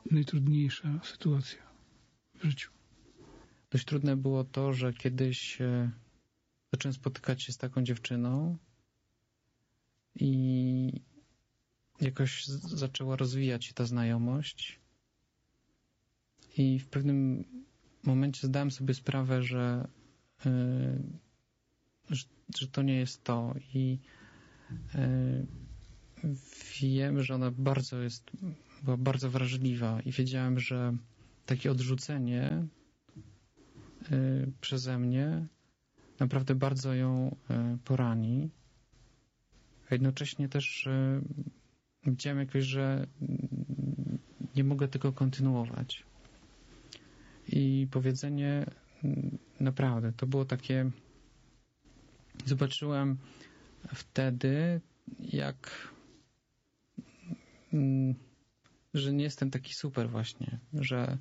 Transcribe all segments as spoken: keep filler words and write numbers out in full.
najtrudniejsza sytuacja w życiu? Dość trudne było to, że kiedyś e, zacząłem spotykać się z taką dziewczyną i jakoś z- zaczęła rozwijać się ta znajomość i w pewnym momencie zdałem sobie sprawę, że, e, że, że to nie jest to i e, wiem, że ona bardzo jest, była bardzo wrażliwa i wiedziałem, że takie odrzucenie y, przeze mnie naprawdę bardzo ją y, porani. A jednocześnie też y, widziałem jakoś, że y, nie mogę tego kontynuować. I powiedzenie y, naprawdę, to było takie, zobaczyłem wtedy, jak y, że nie jestem taki super właśnie, że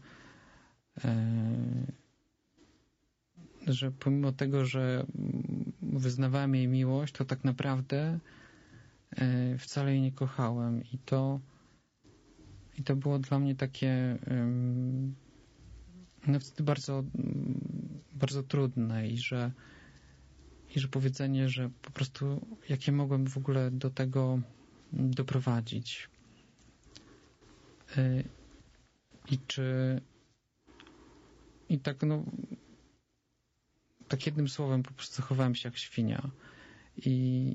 że pomimo tego, że wyznawałem jej miłość, to tak naprawdę wcale jej nie kochałem i to i to było dla mnie takie no wtedy bardzo bardzo trudne i że i że powiedzenie, że po prostu jakie mogłem w ogóle do tego doprowadzić. I czy i tak no tak jednym słowem po prostu zachowałem się jak świnia i,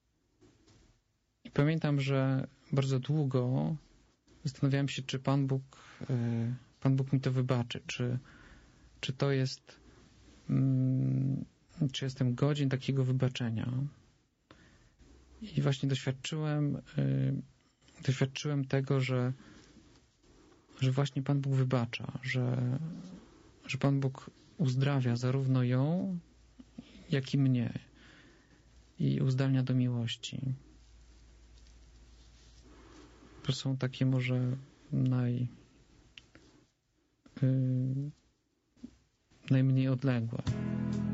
i pamiętam, że bardzo długo zastanawiałem się, czy Pan Bóg Pan Bóg mi to wybaczy, czy, czy to jest mm, czy jestem godzien takiego wybaczenia i właśnie doświadczyłem doświadczyłem tego, że że właśnie Pan Bóg wybacza, że, że Pan Bóg uzdrawia zarówno ją, jak i mnie i uzdalnia do miłości. To są takie może naj, yy, najmniej odległe.